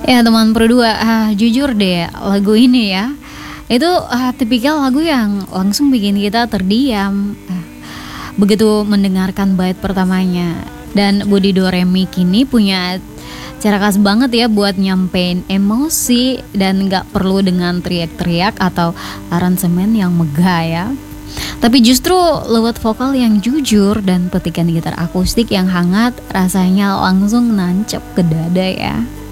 Ya teman berdua, jujur deh lagu ini ya itu tipikal lagu yang langsung bikin kita terdiam begitu mendengarkan bait pertamanya. Dan Budi Doremi kini punya cara khas banget ya buat nyampein emosi dan nggak perlu dengan teriak-teriak atau aransemen yang megah ya. Tapi justru lewat vokal yang jujur dan petikan gitar akustik yang hangat rasanya langsung nancep ke dada ya.